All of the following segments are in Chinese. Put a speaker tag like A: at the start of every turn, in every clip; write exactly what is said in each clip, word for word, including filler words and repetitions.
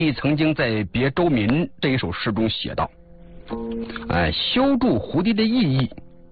A: 亦曾经在《别州民》这一首诗中写道：哎，修筑湖堤的意义，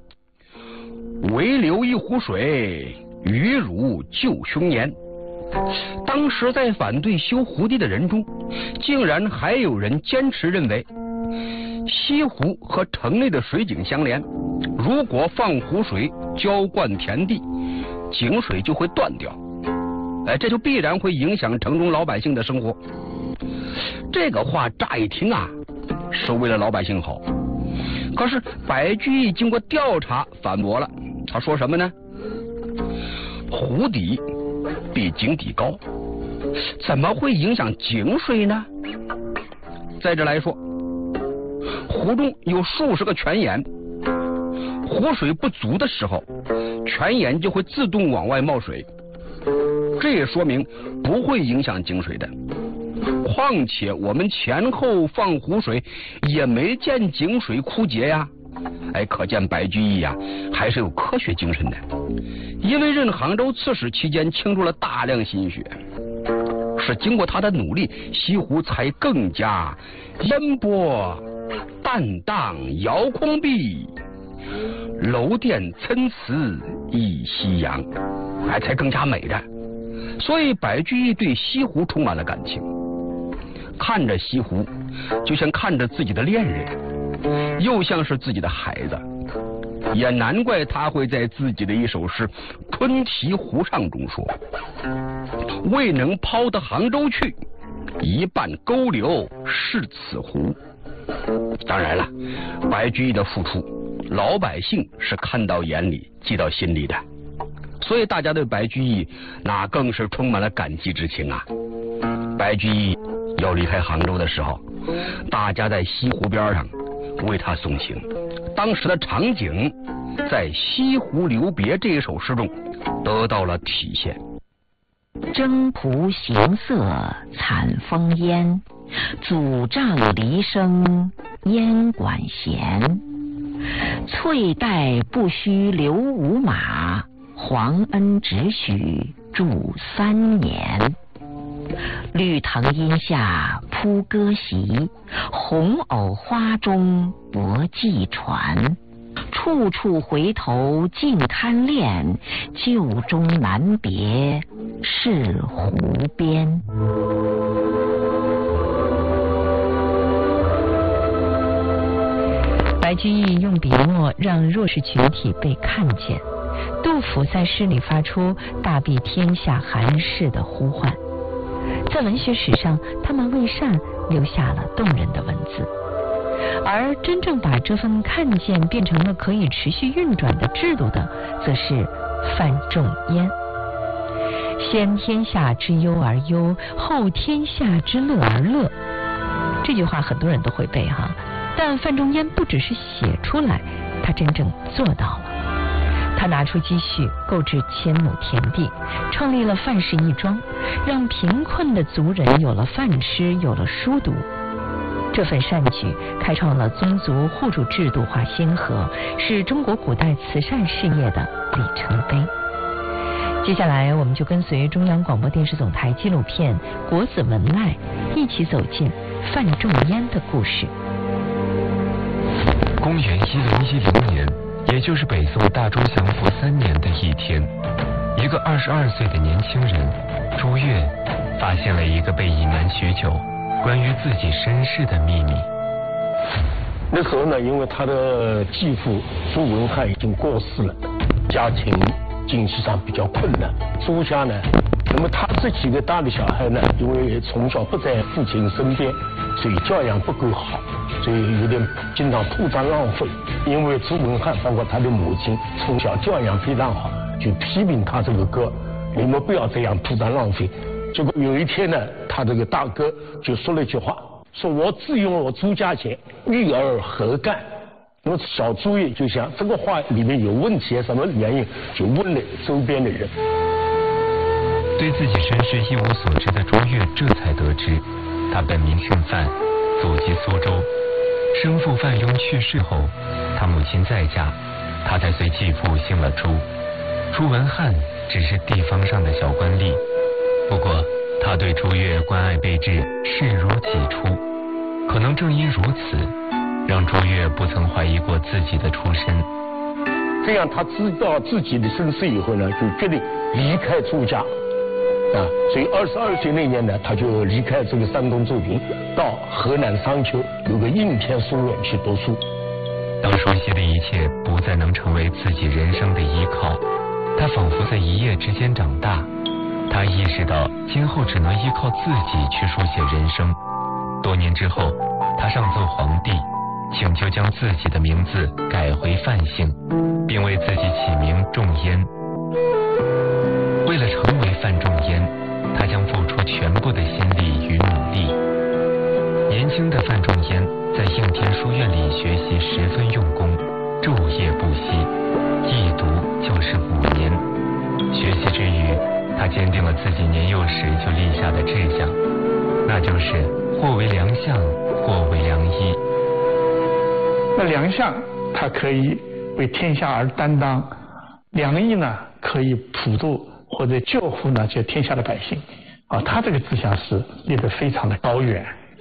A: 唯留一湖水，余如救凶年。当时在反对修湖堤的人中，竟然还有人坚持认为，西湖和城内的水井相连，如果放湖水浇灌田地，井水就会断掉，哎，这就必然会影响城中老百姓的生活。这个话乍一听啊，是为了老百姓好。可是白居易经过调查反驳了，他说什么呢？湖底比井底高，怎么会影响井水呢？再者来说，湖中有数十个泉眼，湖水不足的时候，泉眼就会自动往外冒水，这也说明不会影响井水的。况且我们前后放湖水也没见井水枯竭呀，哎，可见白居易呀还是有科学精神的。因为任杭州刺史期间倾注了大量心血，是经过他的努力，西湖才更加烟波淡荡遥空碧，楼殿参差忆夕阳，哎，才更加美的。所以白居易对西湖充满了感情，看着西湖就像看着自己的恋人，又像是自己的孩子，也难怪他会在自己的一首诗《春题湖上》中说：未能抛得杭州去，一半勾留是此湖。当然了，白居易的付出，老百姓是看到眼里记到心里的，所以大家对白居易那更是充满了感激之情啊。白居易要离开杭州的时候，大家在西湖边上为他送行，当时的场景在《西湖留别》这一首诗中得到了体现。
B: 征途行色惨风烟，阻杖离声烟管弦。翠带不须留五马，皇恩只许住三年。绿藤荫下铺歌席，红藕花中泊寄船。处处回头尽堪恋，旧中难别是湖边。
C: 白居易用笔墨让弱势群体被看见，杜甫在诗里发出大庇天下寒士的呼唤。在文学史上，他们为善留下了动人的文字，而真正把这份看见变成了可以持续运转的制度的，则是范仲淹。先天下之忧而忧，后天下之乐而乐。这句话很多人都会背哈，但范仲淹不只是写出来，他真正做到了。他拿出积蓄购置千亩田地，创立了范氏义庄，让贫困的族人有了饭吃，有了书读。这份善举开创了宗族互助制度化先河，是中国古代慈善事业的里程碑。接下来我们就跟随中央广播电视总台纪录片《国子文赖》一起走进范仲淹的故事。
D: 公元一零一零年，也就是北宋大周降服三年的一天，一个二十二岁的年轻人朱越发现了一个被隐瞒许久关于自己身世的秘密。
E: 那时候呢，因为他的继父朱文翰已经过世了，家庭经济上比较困难。朱家呢，那么他这几个大的小孩呢，因为从小不在父亲身边，所以教养不够好，所以有点经常铺张浪费。因为朱文翰包括他的母亲从小教养非常好，就批评他这个哥，你们不要这样铺张浪费。结果有一天呢，他这个大哥就说了一句话，说我自用我朱家钱，育儿何干？那么小朱也就想这个话里面有问题，什么原因？就问了周边的人。
D: 对自己身世一无所知的朱越这才得知，他本名姓范，祖籍苏州。生父范雍去世后，他母亲再嫁，他才随继父姓了朱。朱文翰只是地方上的小官吏，不过他对朱越关爱备至，视如己出。可能正因如此，让朱越不曾怀疑过自己的出身。
E: 这样他知道自己的身世以后呢，就决定离开朱家啊。所以二十二岁那年呢，他就离开这个山东周平，到河南商丘有个应天书院去读书。
D: 当熟悉的一切不再能成为自己人生的依靠，他仿佛在一夜之间长大。他意识到今后只能依靠自己去书写人生。多年之后，他上奏皇帝，请求将自己的名字改回范姓，并为自己起名仲淹。为了成为范仲淹，他将付出全部的心力与努力。年轻的范仲淹在应天书院里学习十分用功，昼夜不息，一读就是五年。学习之余，他坚定了自己年幼时就立下的志向，那就是或为良相，或为良医。
F: 那良相他可以为天下而担当，良医呢可以普渡或者救护呢这天下的百姓啊，他这个志向是立得非常的高远。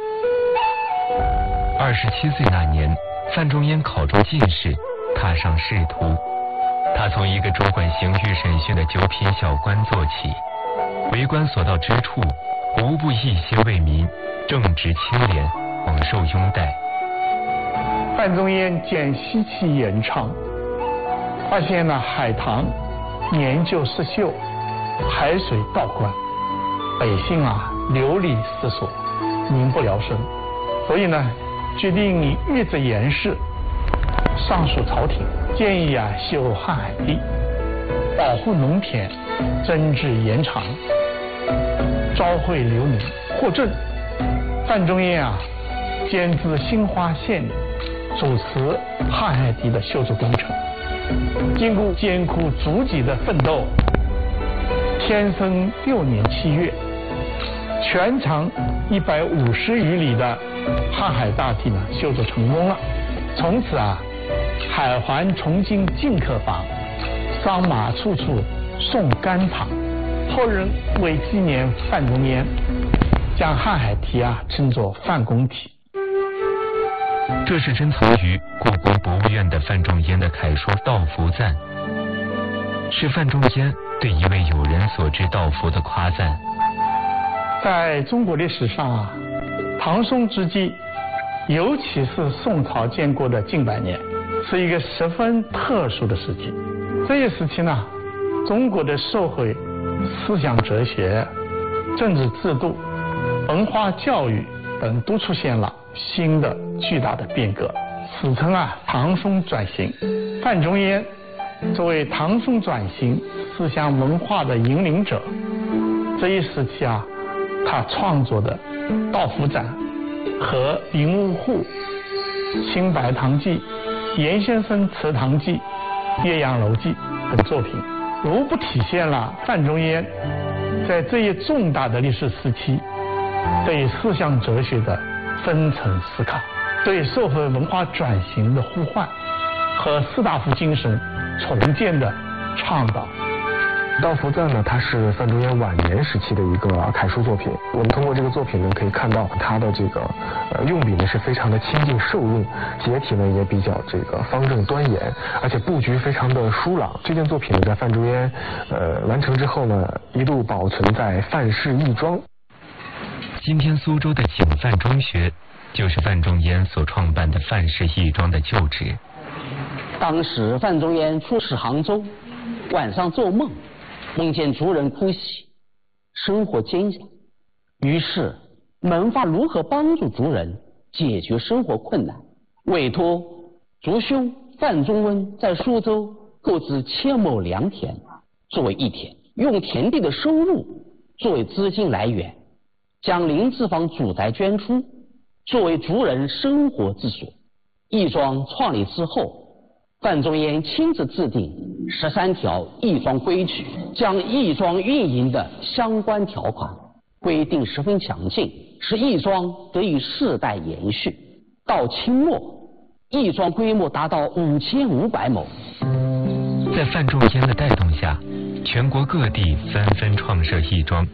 D: 二十七岁那年，范仲淹考中进士，踏上仕途。他从一个主管刑狱审讯的九品小官做起，为官所到之处，无不一心为民，正直清廉，广受拥戴。
F: 范仲淹见西岐盐场，发现了海棠年久失修，海水倒灌，百姓啊流离失所，民不聊生，所以呢决定谕旨严氏，上书朝廷，建议啊修瀚海堤，保护农田，增治盐场，召会流民，获证。范仲淹啊监知兴化县令，主持瀚海堤的修筑工程。经过艰苦足迹的奋斗，天生六年七月，全长一百五十余里的瀚海大堤呢修筑成功了。从此啊，海环重经进客坊，商马处处送甘棠。后人为纪念范仲淹，将瀚海堤啊称作范公堤。
D: 这是珍藏于故宫博物院的范仲淹的楷书《道服赞》，是范仲淹对一位友人所知道服的夸赞。
F: 在中国历史上啊，唐宋之际，尤其是宋朝建国的近百年，是一个十分特殊的时期。这一时期呢，中国的社会、思想哲学、政治制度、文化教育等都出现了新的巨大的变革，史称啊唐宋转型。范仲淹作为唐宋转型思想文化的引领者，这一时期啊，他创作的《道服赞》和《林务户》《新白堂记》《严先生祠堂记》《岳阳楼记》等作品，无不体现了范仲淹在这一重大的历史时期对思想哲学的深层思考，对社会文化转型的呼唤和士大夫精神重建的倡导。
G: 《道服赞》呢，它是范仲淹晚年时期的一个楷书作品。我们通过这个作品呢，可以看到它的这个呃用笔呢是非常的清净受用，结体呢也比较这个方正端严，而且布局非常的疏朗。这件作品呢，在范仲淹呃完成之后呢，一度保存在范氏义庄。
D: 今天苏州的景范中学，就是范仲淹所创办的范氏义庄的旧址。
H: 当时范仲淹出使杭州，晚上做梦，梦见族人哭泣，生活艰难，于是门发如何帮助族人解决生活困难，委托族兄范仲温在苏州购置千亩良田作为义田，用田地的收入作为资金来源，将林字坊祖宅捐出，作为族人生活之所。义庄创立之后，范仲淹亲自制定十三条义庄规矩，将义庄运营的相关条款规定十分详尽，使义庄得以世代延续。到清末，义庄规模达到五千五百亩。
D: 在范仲淹的带动下，全国各地纷纷创设义庄，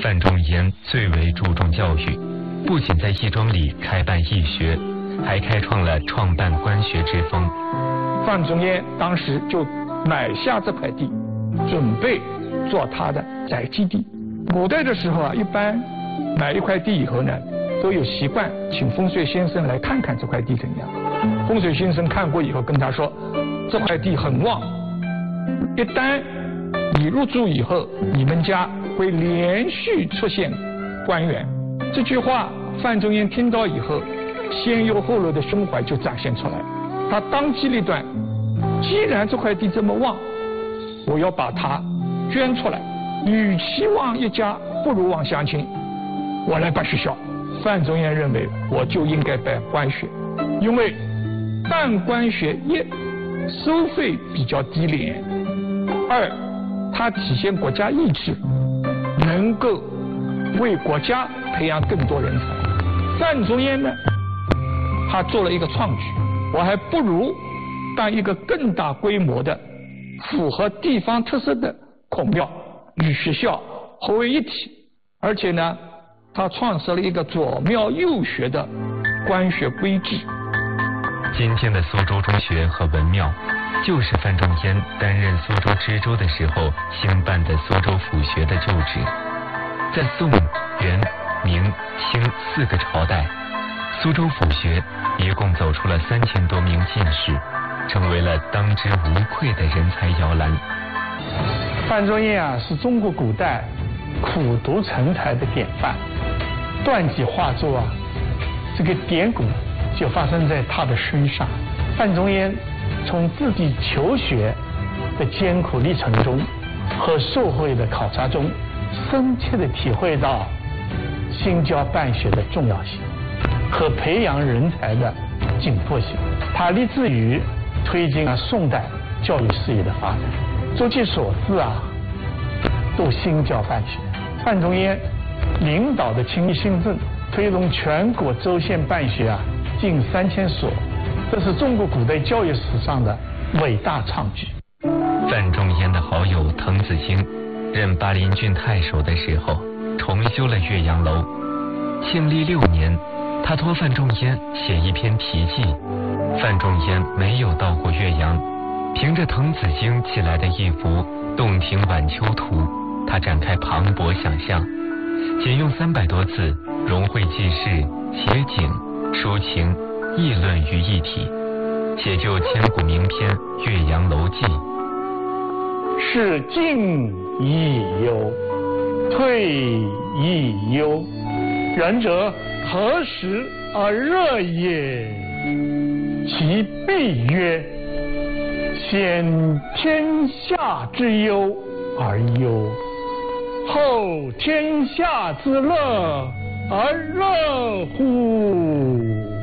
D: 范仲淹最为注重教育，不仅在义庄里开办义学，还开创了创办官学之风。
F: 范仲淹当时就买下这块地，准备做他的宅基地。古代的时候啊，一般买一块地以后呢，都有习惯请风水先生来看看这块地怎样。风水先生看过以后跟他说，这块地很旺，一旦你入住以后，你们家会连续出现官员。这句话范仲淹听到以后，先忧后乐的胸怀就展现出来。他当机立断，既然这块地这么旺，我要把它捐出来，与其旺一家，不如旺乡亲，我来办学校。范仲淹认为，我就应该办官学，因为办官学一收费比较低廉，二它体现国家意志，能够为国家培养更多人才。范仲淹呢，他做了一个创举，我还不如办一个更大规模的、符合地方特色的孔庙与学校合为一体，而且呢，他创设了一个左庙右学的官学规制。
D: 今天的苏州中学和文庙，就是范仲淹担任苏州知州的时候兴办的苏州府学的旧址。在宋、元、明、清四个朝代，苏州府学一共走出了三千多名进士，成为了当之无愧的人才摇篮。
F: 范仲淹啊，是中国古代苦读成才的典范。断几画作啊，这个典故就发生在他的身上。范仲淹从自己求学的艰苦历程中和社会的考察中，深切地体会到兴教办学的重要性和培养人才的紧迫性。他立志于推进啊宋代教育事业的发展，诸其所至啊，都兴教办学。范仲淹领导的清益新政，推动全国州县办学啊近三千所，这是中国古代教育史上的伟大创举。
D: 范仲淹的好友滕子京任巴陵郡太守的时候，重修了岳阳楼。庆历六年，他托范仲淹写一篇题记。范仲淹没有到过岳阳，凭着滕子京寄来的一幅《洞庭晚秋图》，他展开磅礴想象，仅用三百多字，融汇记事、写景、抒情、议论于一体，写就千古名篇《岳阳楼记》。
F: 是进亦忧，退亦忧，然则何时而热也？其必曰：先天下之忧而忧，后天下之乐而乐乎？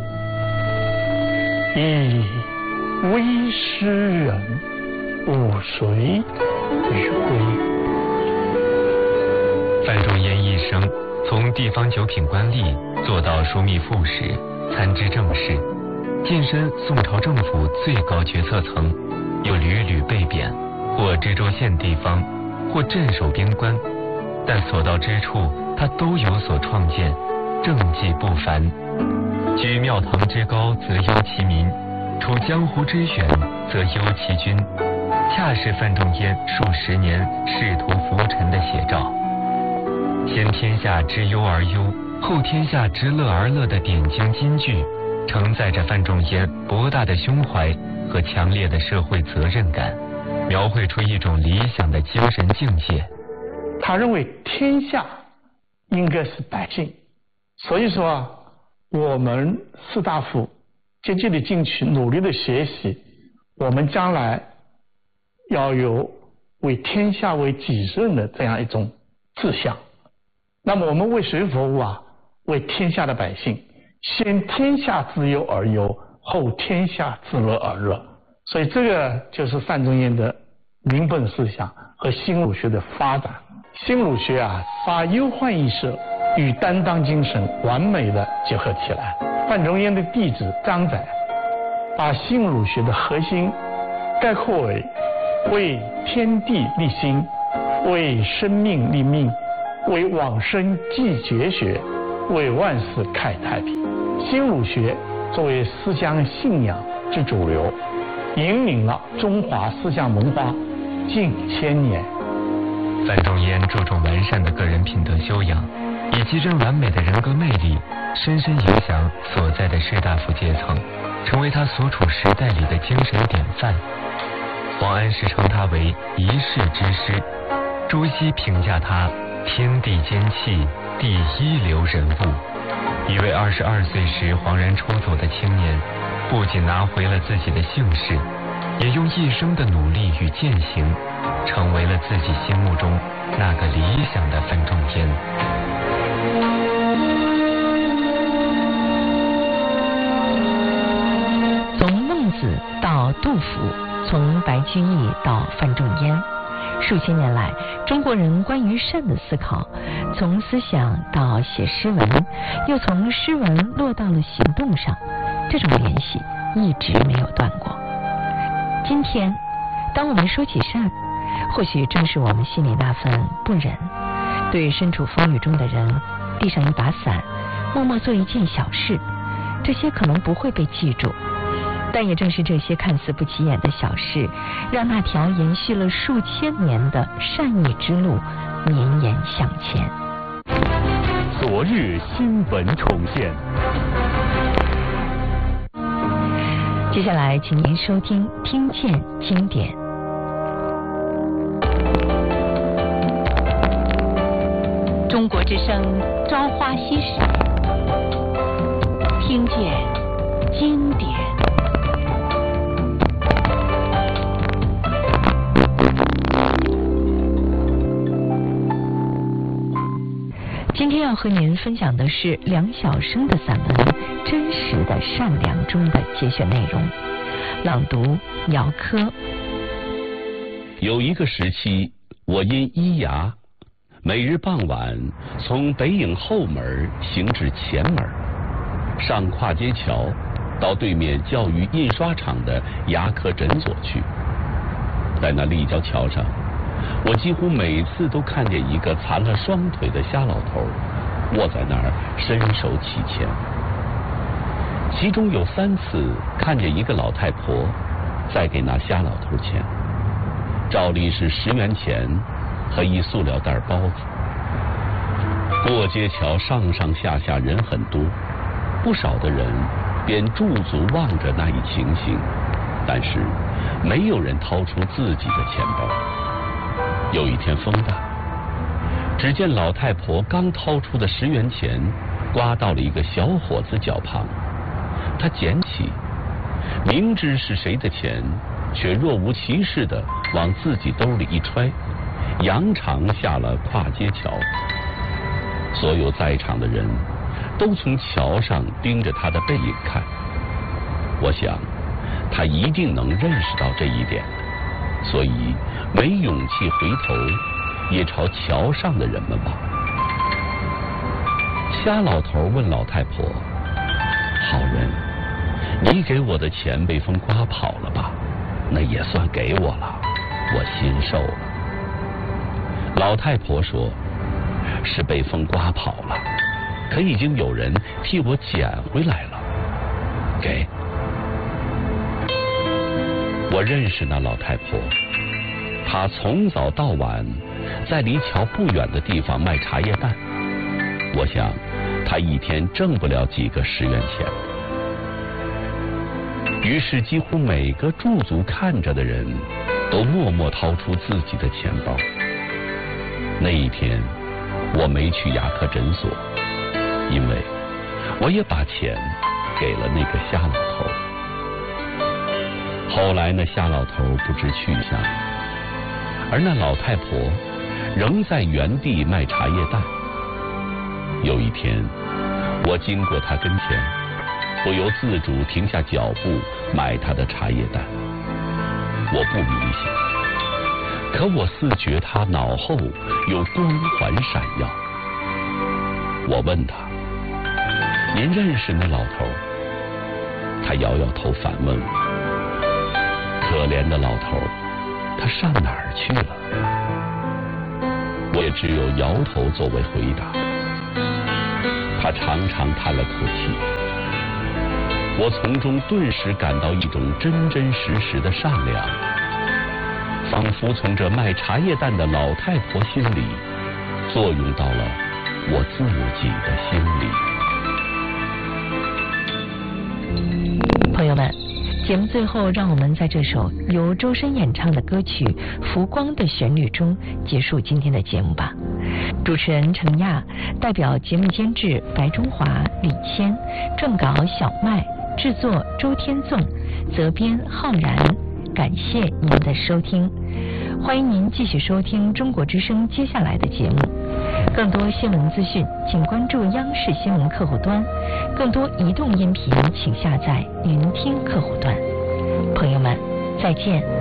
F: 以微诗人，吾谁与归？
D: 范仲淹一生从地方九品官吏做到枢密副使、参知政事，晋升宋朝政府最高决策层，又屡屡被贬，或知州县地方，或镇守边关，但所到之处，他都有所创建，政绩不凡。居庙堂之高，则忧其民；处江湖之远，则忧其君。恰是范仲淹数十年仕途浮沉的写照。先天下之忧而忧，后天下之乐而乐的点睛金句，承载着范仲淹博大的胸怀和强烈的社会责任感，描绘出一种理想的精神境界。
F: 他认为天下应该是百姓，所以说我们士大夫积极的进取，努力的学习，我们将来要有为天下为己任的这样一种志向。那么我们为谁服务啊？为天下的百姓，先天下之忧而忧，后天下之乐而乐。所以这个就是范仲淹的民本思想和新儒学的发展。新儒学啊，把忧患意识与担当精神完美的结合起来。范仲淹的弟子张载把新儒学的核心概括为为天地立心，为生命立命， 为往生继绝学，为万世开太平。新儒学作为思想信仰之主流，引领了中华思想文化近千年。
D: 范仲淹注重完善的个人品德修养，以及真完美的人格魅力，深深影响所在的士大夫阶层，成为他所处时代里的精神典范。王安石称他为一世之师，朱熹评价他天地间气，第一流人物。一位二十二岁时恍然抽走的青年，不仅拿回了自己的姓氏，也用一生的努力与践行，成为了自己心目中那个理想的范仲淹。
C: 从孟子到杜甫，从白居易到范仲淹，数千年来，中国人关于善的思考，从思想到写诗文，又从诗文落到了行动上，这种联系一直没有断过。今天，当我们说起善，或许正是我们心里那份不忍，对身处风雨中的人递上一把伞，默默做一件小事，这些可能不会被记住，但也正是这些看似不起眼的小事，让那条延续了数千年的善意之路绵延向前。
I: 昨日新闻重现。
C: 接下来，请您收听《听见经典》。中国之声《朝花夕拾》，听见经典。今天要和您分享的是梁晓声的散文《真实的善良》中的节选内容，朗读姚科。
J: 有一个时期，我因医牙，每日傍晚从北影后门行至前门，上跨街桥，到对面教育印刷厂的牙科诊所去。在那立交桥上，我几乎每次都看见一个残了双腿的瞎老头卧在那儿伸手乞钱。其中有三次看见一个老太婆在给那瞎老头钱，照例是十元钱和一塑料袋包子。过街桥上上下下人很多，不少的人便驻足望着那一情形，但是没有人掏出自己的钱包。有一天风大，只见老太婆刚掏出的十元钱刮到了一个小伙子脚旁，她捡起，明知是谁的钱，却若无其事地往自己兜里一揣，扬长下了跨街桥。所有在场的人都从桥上盯着她的背影看，我想她一定能认识到这一点，所以没勇气回头，也朝桥上的人们望。瞎老头问老太婆：“好人，你给我的钱被风刮跑了吧？那也算给我了，我心受了。”老太婆说：“是被风刮跑了，可已经有人替我捡回来了，给。”我认识那老太婆，她从早到晚在离桥不远的地方卖茶叶蛋。我想她一天挣不了几个十元钱。于是几乎每个驻足看着的人都默默掏出自己的钱包。那一天我没去牙科诊所，因为我也把钱给了那个瞎老头。后来那瞎老头不知去向，而那老太婆仍在原地卖茶叶蛋。有一天我经过她跟前，不由自主停下脚步买她的茶叶蛋。我不明显，可我似觉她脑后有光环闪耀。我问她：“您认识那老头？”她摇摇头反问我。可怜的老头，他上哪儿去了？ 我也只有摇头作为回答。他长长叹了口气，我从中顿时感到一种真真实实的善良，仿佛从这卖茶叶蛋的老太婆心里作用到了我自己的心
C: 里。朋友们，节目最后让我们在这首由周深演唱的歌曲《浮光》的旋律中结束今天的节目吧。主持人程亚，代表节目监制白中华、李谦，撰稿小麦，制作周天纵，责编浩然。感谢您的收听，欢迎您继续收听中国之声接下来的节目。更多新闻资讯，请关注央视新闻客户端；更多移动音频，请下载云听客户端。朋友们，再见。